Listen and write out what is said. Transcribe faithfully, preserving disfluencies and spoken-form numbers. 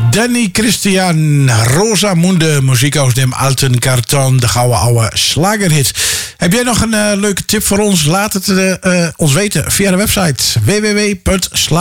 Danny Christian, Rosamunde, muziek uit dem alten karton, de gouden oude slagerhit. Heb jij nog een uh, leuke tip voor ons? Laat het uh, uh, ons weten via de website w w w punt slagerhit punt n l.